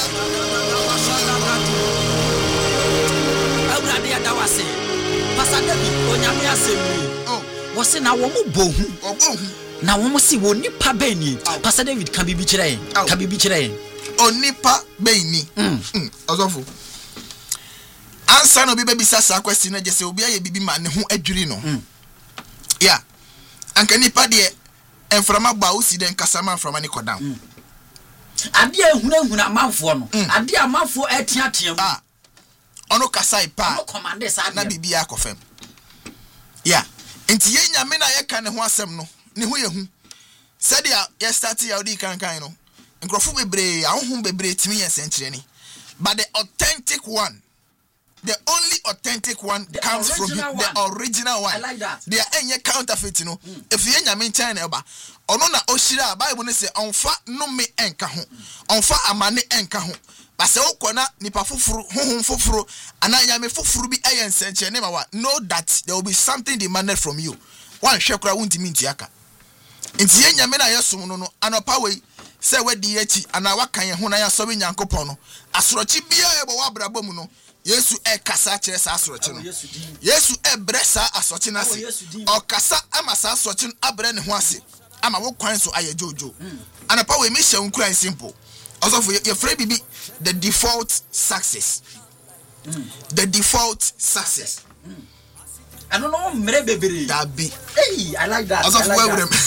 Awurade adawase. Pastor David onyame asemi. Wo se na wo mo bohu. Na wo mo si wo nipa beni. Pastor David kan bibi kire yen. Kan bibi kire yen. Onipa beni. Osofo. Answer no be bisa sa question na jese obi aye bibi ma ne ho adwiri no. Yeah. Anka nipa de enframa ba usi den kasama enframa ni kodam. Ade ehuna amanfo no. Ade amanfo atiatia mu. Ono kasai pa. Ono commande sa na bibia akofem. Yeah. Enti ye nyame na ye ka ne ho asem no. Ne ho ye hu. Said ya start ya odi kan no. Nkrofo bebre, ahonhom bebre timi ye senkyereni. But the authentic one, the only authentic one comes from him, the original one. I like that. There any counterfeit no. If ye nyame nkyɛn eba, ono na ohyira Bible no say onfa no me enka ho. Onfa amane enka ho. But say okona nipa foforo, honhom foforo, ana nyame foforo bi aye nsenkyereni ma wa. Know that there will be something demanded from you. One hwe kora wuntimi ntiaka. Nti ye nyame na yesom no anopa we say we di echi ana wakan ye ho na ya so be nyankopon no. Asorochi bia e bo wa brabo mu no. Yesu kasa kire sa asorochi no. Yesu bre sa asorochi na se. O kasa ama sa asorochi abre ne ho ase. Ama wo kwan so aye jojo. Anopa we me hye nkura simple. Also for your free bibi the default success. The default success. I don't know mrebebere. That be. Hey, I like that. Also I like that.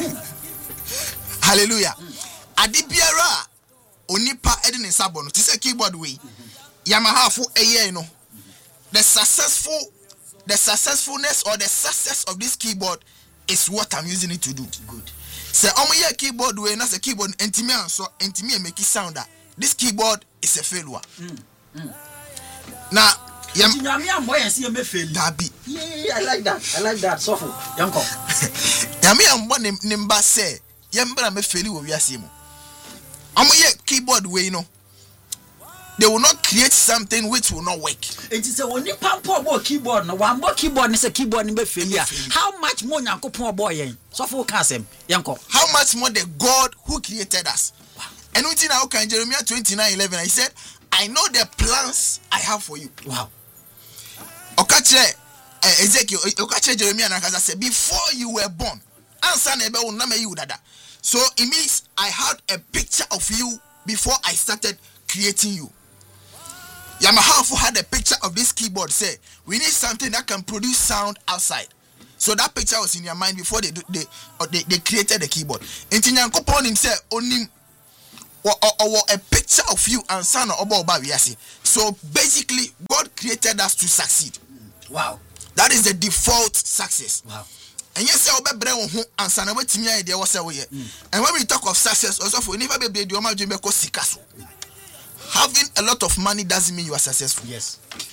Hallelujah. Adibiara onipa edi ne sabo no. Ti say keyboard we. Yamaha fo eye no. The successfulness or the success of this keyboard is what I'm using it to do. Good. Say omo keyboard we na say keyboard entimi anso entimi make sound that this keyboard is a failure. Now Nyame ambo yen se me fail. Dabi. Yeah, I like that. I like that. Sofo. Yanko. Nyame ambo ne mba say yembra me fail wo wiase mu. Omo keyboard we no. They will not create something which will not work. It is a only pampo about keyboard. No one more keyboard is a keyboard in failure. How much more Yanko boy? So for Kasem, Yanko. How much more the God who created us? Wow. And we now can Jeremiah 29:11. I said, I know the plans I have for you. Wow. Okache Ezekiel, Okache Jeremiah and said, before you were born, answer nebe will name you dada. So it means I had a picture of you before I started creating you. Yamaha had a picture of this keyboard. Say we need something that can produce sound outside. So that picture was in your mind before they created the keyboard. Nyankopon himself onim or a picture of you and son oba we see. So basically, God created us to succeed. Wow, that is the default success. Wow. And yes, I bebre won and son wetimi idea was say. And when we talk of success, also for never be the oma dream because sikaso. Having a lot of money doesn't mean you are successful. Yes.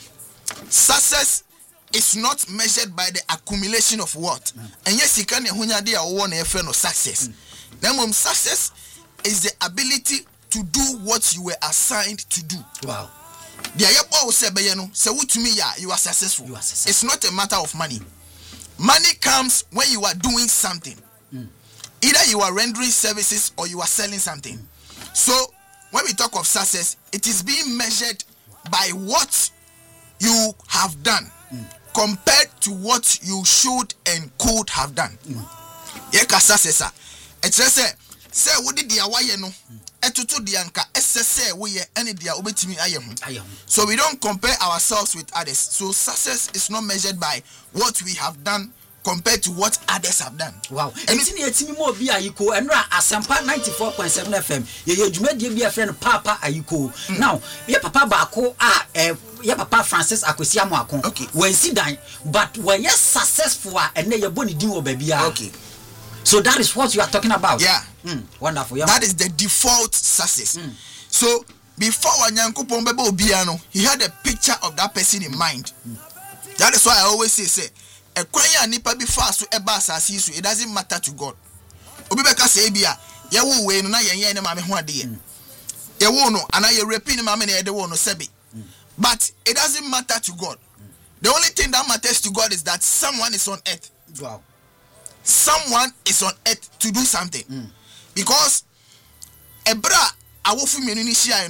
Success is not measured by the accumulation of what. And yes, you can hunya one a friend of success. Now, success is the ability to do what you were assigned to do. Wow. The ayabo say bayano say to me you are successful. You are successful. It's not a matter of money. Money comes when you are doing something. Either you are rendering services or you are selling something. So when we talk of success, it is being measured by what you have done compared to what you should and could have done. Yeka success. It's just say what did the awaye no etutu di anka esse we ye any dia obetimi aye ho. So we don't compare ourselves with others. So success is not measured by what we have done compared to what others have done. Wow. And etimi mo bi ayiko enra asempa 94.7 FM. Ye dwumadie bi a friend Papa ayiko. Now, ye papa baako ye papa Francis Akwesiamo akon. Okay. When si dan but when you successful and ye boni din wo ba bia. Okay. So that is what you are talking about. Yeah. Wonderful. Yeah. That is the default success. So before Wanyankopon bebe obia no, he had a picture of that person in mind. That is why I always say ekwanya nipa bi fa so eba asase so it doesn't matter to God. Obi beka say bia ye wo we no na yen ne ma me ho ade ye. Ye wo no ana ye repeat ma me na ye de wo no sebe. But it doesn't matter to God. The only thing that matters to God is that someone is on earth. Wow. Someone is on earth to do something. Because ebra awofu menu ni hia no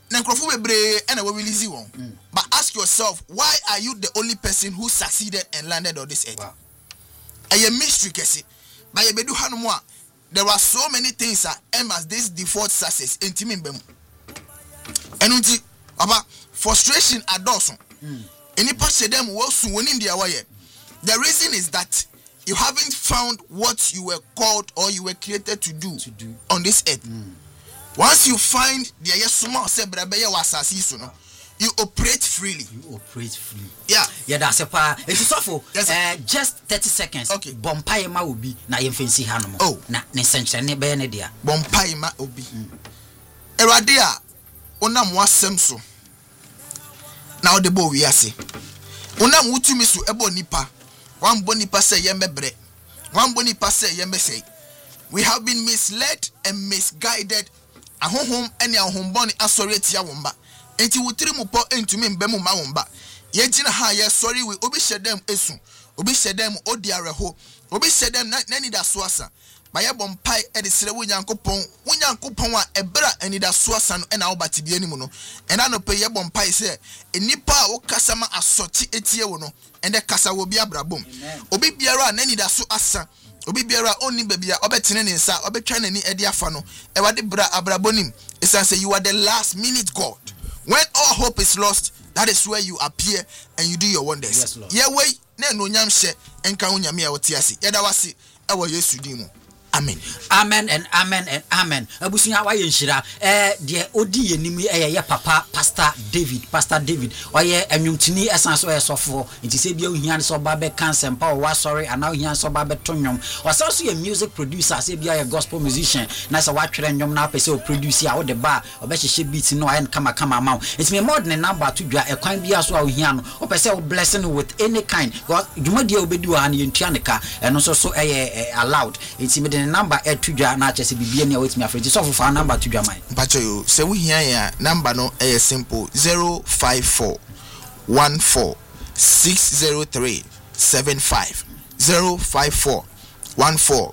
Nenkrofo bebre and we release one. But ask yourself, why are you the only person who succeeded and landed on this earth? Wow. A mystery kesi. But you bedu hanumwa. There were so many things that as this default success in Timimbem. And unti about frustration at Dawson. Any part of them was winning their way. The reason is that you haven't found what you were called or you were created to do on this earth. Once you find the you operate freely. Yeah. Yeah, that's a part. It's awful. Just 30 seconds. Okay. Bompaima will be na yemfensi hanom. Oh. Na nessentia ne be ne dia. Bompaima obi. Erade a onam wasem so. Na ode bo wi ase. Onam wutumi so ebo nipa. Wan bo nipa say yembebre. Wan bo nipa say yembese. We have been misled and misguided. Ahohom ene ahomboni asoreti ya womba. Enti wutiri mu po entumi mbemu ma womba. Ye gina ha ye sorry we obi shedem esu. Obi shedem odi areho. Obi shedem na ni da so asa. Ba ye bompai e de sire wunyankopon a ebra eni da so asa no e na obati bia ni mu no. E na no pe ye bompai se enipa a wo kasa ma asoti etie wo no. Ende kasa wo bia brabom. Obi biara na ni da so asa. Obi biara oni bebia obetene ne nsa obetwa nani edi afa no e wade bra abrabonim. It says you are the last minute God. When all hope is lost, that is where you appear and you do your wonders. Yes, Lord. Yeah, way ne no nyam hye enka unyame a wotiase. Yeda wase e wo Yesu din mu. Amen. Amen and amen and amen. Abusunya wa yenhira de odi yenimi ye papa Pastor David oye enwumtini esanso esofo nti se bia ohia so ba be cancer pa wa sorry and now ohia so ba be tonwom wasanso ye music producer se bia ye gospel musician na se wa twere nwom na pese o producer a wo de ba obehye beat no ayen kama ma it's me more than number to dwa ekwan bia so a ohia no o pese o blessing with any kind god dwumadie obedi wa na yentua ne ka eno so allowed it's me number to dwa na chese bibia ne wetimi afreji so for number to dwa man mpacho yo se we hia ya number no simple 054 14 603 75 054 14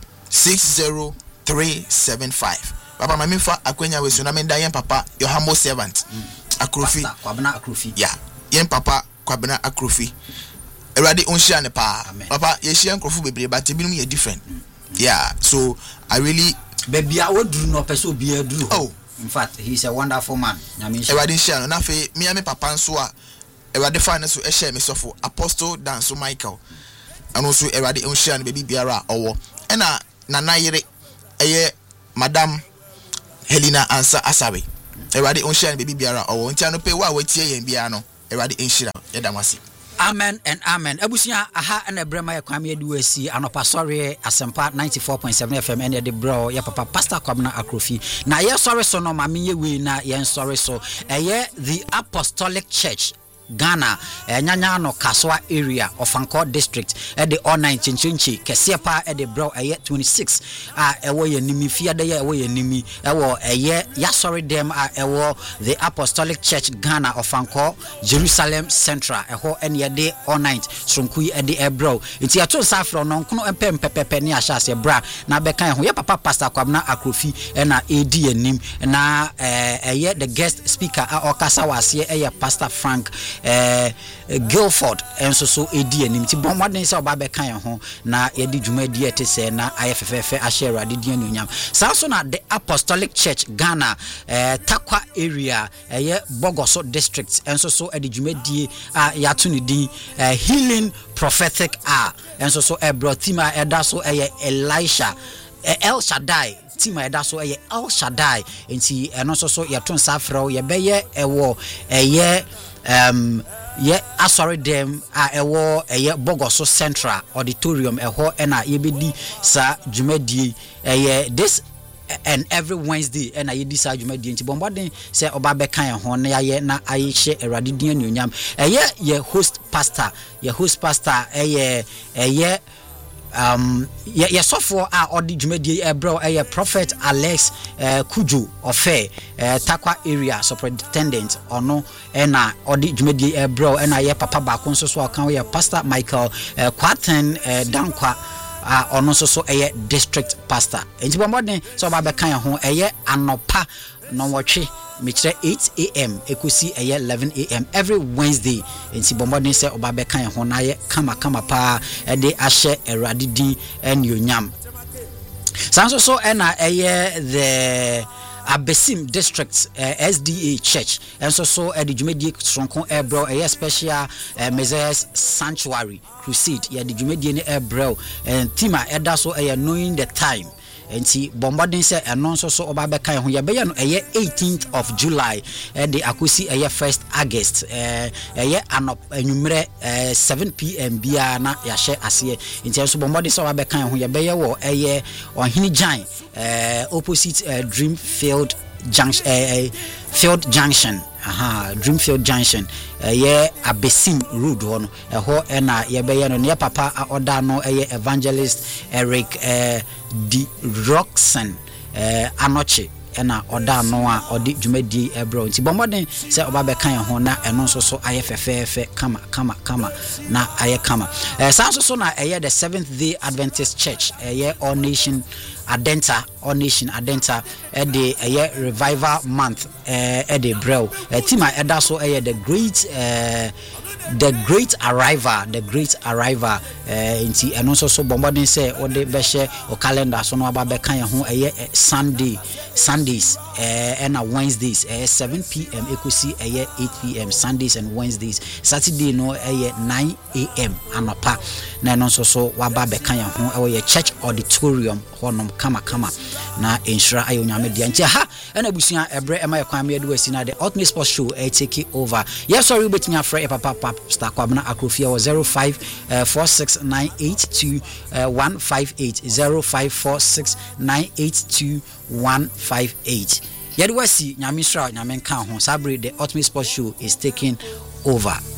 603 75. Papa mami fa akwenya wesu na menda yen papa your humble servant Akrofi Kwabena Akrofi. Yeah, yen papa Kwabena Akrofi. Erade onhia ne pa. Papa ye hia nkrofo bebre but ebinum ye different. Yeah, so I really baby I would do no person be a do. Oh, in fact, he's a wonderful man. I mean, Erade share na fe me ame papa nso a Erade fa ne so e share me sofo Apostle Danso Michael. And also Erade on share baby biara owo. Ena nana yere eye Madam Helena Ansa Asawe. Erade on share baby biara owo. Nti anope wa wetie yen bia no Erade enhira yedamase. Amen and amen. Abusia aha na brema ya kwame eduasi anopa sorry asempa 94.7 FM ene de bro ya papa Pastor Kwabena Akrofi. Na ye sorry so no mame ye we na ye sorry so the Apostolic Church Ghana nyanya no Kaswa area of Anko district the online chinchinchi kesiepa the bro 26 ewo ye nimi fiade ye ewo ye nimi ewo ya sorry them ewo the Apostolic Church Ghana of Anko Jerusalem Central eho ene de online sonku the bro nti ya to safro no nkono empempepepe ni ahase bra na beka ho ye papa Pastor Kwabena Akrofi na edi anim na the guest speaker okasa wase Pastor Frank Guilford and so edi anim ti bon modern say oba be kan ho na ye di dwumadi ete se na ayefefefe ashare adedi anunyam sanso na the Apostolic Church Ghana Takwa area Bogoso district and so edi dwumadi yato ne din Healing Prophetic and so ebrotima edaso Elisha El Shaddai Tima edaso El Shaddai enti eno so yaton safro ye beye ewo ye asori dem ewo Bogoso Central Auditorium eho na yebedi sa dwumadi this and every Wednesday and I decide you made the bombarding say oba be kan ho na ye na ayehye erade din anuonyam ye host pastor sofo odi dwumadi bro Prophet Alex Kujo Ofe Takwa area superintendent ono na odi dwumadi bro na ye papa ba ko so kan we Pastor Michael Kwaten Dankwa ono so district pastor enti bombarding so ba be kan ho anopa no wotwe mechre 8 a.m. ekosi 11 a.m. every Wednesday. Nti bombodin se oba beka ye ho na ye kama pa de ahye Awurade din en yonyam. Sanso so na the Abesim District SDA Church and so the Jumedi Stronko Airbro a special Messiah's Sanctuary Crusade ya the Jumedi Airbro and Tima Edaso knowing the time. And see bombarding say announce so oba beka ho ya be ya no 18th of July the akusi 1st August anop anwumre 7 p.m. bia na ya hye ase nti so bombarding say oba beka ho ya be ya wo Ohini Jan opposite Dreamfield Junction Field Junction Dreamfield Junction Abesim Road one ho na ye be ya no ne papa order no Evangelist Eric Di Roxen Anoche ena oda no a odi dwumadi ebro nti bombodin se oba be kan ho na eno so so ayefefefe kama na aye kama sanso so na the Seventh Day Adventist Church All Nation Adenta the Revival Month the brew tima eda so the great arrival nti eno so bombodin se odi be she o calendar so no aba be kan ho Sundays and Wednesdays 7 p.m. ekosi 8 p.m. Sundays and Wednesdays. Saturday no 9 a.m. anapa na no so waba be kan ho church auditorium honom kama na ensura ayonyame dia nti ha na busia ebre ema yakwan me do asina the Ultimate Sports Show take over. Yes, sorry betinya frɛ papa Star Kwabena Akrofia 0546982158 0546982158. Yet we see Nyamisra Nyamen Kan Sabre the Ultimate Sports Show is taking over.